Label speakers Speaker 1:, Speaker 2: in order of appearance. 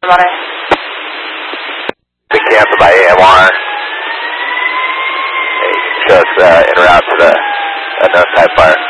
Speaker 1: Money.
Speaker 2: Big Tampa by AMR. Hey, show us en route to the unknown type fire.